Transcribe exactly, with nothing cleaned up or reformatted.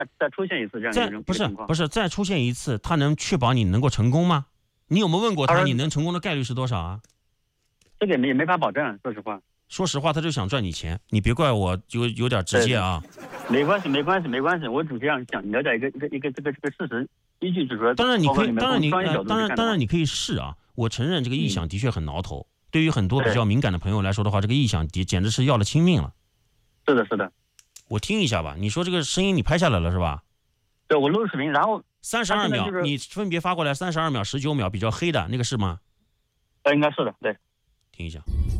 再再出现一次这样一再种不是情况， 不是再出现一次，他能确保你能够成功吗？你有没有问过他， 他说你能成功的概率是多少啊？ 这个也没法保证，说实话。 说实话，他就想赚你钱，你别怪我有有点直接啊。 没关系，没关系，没关系，我只是想想了解一个一个一个这个这个事实依据，就是说， 当然你可以，当然你呃， 当然当然你可以试啊。我承认这个臆想的确很挠头，嗯、对于很多比较敏感的朋友来说的话，这个臆想简简直是要了亲命了。 是的，是的。 我听一下吧，你说这个声音你拍下来了是吧？ 对，我录视频，然后三十二秒、 就是， 你分别发过来三十二秒、十九秒比较黑的那个是吗？ 呃，应该是的，对。 听一下。